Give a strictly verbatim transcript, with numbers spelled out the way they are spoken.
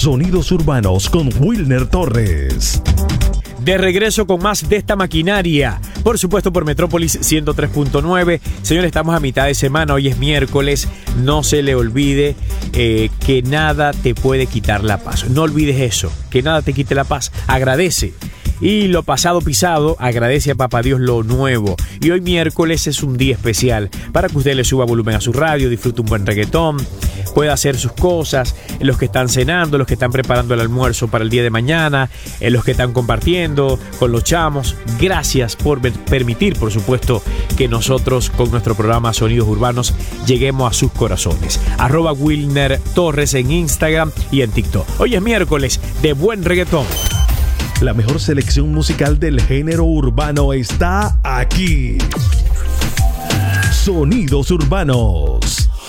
Sonidos Urbanos con Wilner Torres. De regreso con más de esta maquinaria, por supuesto por Metrópolis ciento tres punto nueve. Señores, estamos a mitad de semana, hoy es miércoles. No se le olvide eh, que nada te puede quitar la paz. No olvides eso, que nada te quite la paz. Agradece. Y lo pasado pisado, agradece a Papá Dios lo nuevo. Y hoy miércoles es un día especial para que usted le suba volumen a su radio, disfrute un buen reggaetón, pueda hacer sus cosas, los que están cenando, los que están preparando el almuerzo para el día de mañana, los que están compartiendo con los chamos. Gracias por permitir, por supuesto, que nosotros con nuestro programa Sonidos Urbanos lleguemos a sus corazones. Arroba Wilner Torres en Instagram y en TikTok. Hoy es miércoles de buen reggaetón. La mejor selección musical del género urbano está aquí. Sonidos Urbanos.